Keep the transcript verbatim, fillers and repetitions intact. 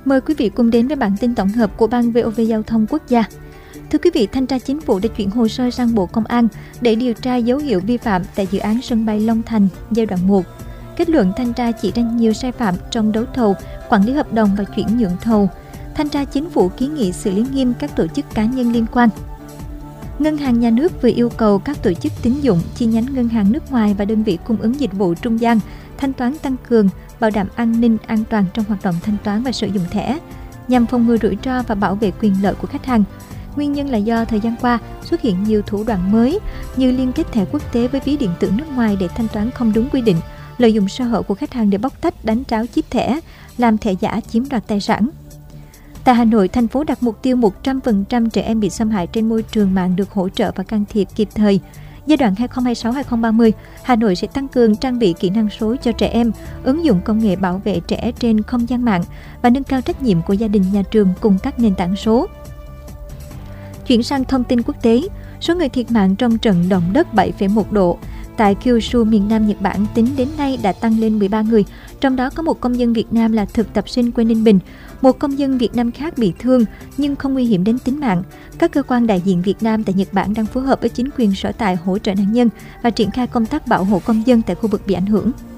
Mời quý vị cùng đến với bản tin tổng hợp của Ban vê o vê Giao thông Quốc gia. Thưa quý vị, Thanh tra Chính phủ đã chuyển hồ sơ sang Bộ Công an để điều tra dấu hiệu vi phạm tại dự án sân bay Long Thành giai đoạn một. Kết luận thanh tra chỉ ra nhiều sai phạm trong đấu thầu, quản lý hợp đồng và chuyển nhượng thầu. Thanh tra Chính phủ kiến nghị xử lý nghiêm các tổ chức cá nhân liên quan. Ngân hàng Nhà nước vừa yêu cầu các tổ chức tín dụng, chi nhánh ngân hàng nước ngoài và đơn vị cung ứng dịch vụ trung gian thanh toán tăng cường, bảo đảm an ninh, an toàn trong hoạt động thanh toán và sử dụng thẻ, nhằm phòng ngừa rủi ro và bảo vệ quyền lợi của khách hàng. Nguyên nhân là do thời gian qua xuất hiện nhiều thủ đoạn mới như liên kết thẻ quốc tế với ví điện tử nước ngoài để thanh toán không đúng quy định, lợi dụng sơ hở của khách hàng để bóc tách, đánh tráo chip thẻ, làm thẻ giả chiếm đoạt tài sản. Tại Hà Nội, thành phố đặt mục tiêu một trăm phần trăm trẻ em bị xâm hại trên môi trường mạng được hỗ trợ và can thiệp kịp thời. Giai đoạn hai nghìn không trăm hai mươi sáu đến hai nghìn không trăm ba mươi, Hà Nội sẽ tăng cường trang bị kỹ năng số cho trẻ em, ứng dụng công nghệ bảo vệ trẻ trên không gian mạng và nâng cao trách nhiệm của gia đình, nhà trường cùng các nền tảng số. Chuyển sang thông tin quốc tế, số người thiệt mạng trong trận động đất bảy phẩy một độ tại Kyushu, miền Nam Nhật Bản tính đến nay đã tăng lên mười ba người, trong đó có một công dân Việt Nam là thực tập sinh quê Ninh Bình. Một công dân Việt Nam khác bị thương nhưng không nguy hiểm đến tính mạng. Các cơ quan đại diện Việt Nam tại Nhật Bản đang phối hợp với chính quyền sở tại hỗ trợ nạn nhân và triển khai công tác bảo hộ công dân tại khu vực bị ảnh hưởng.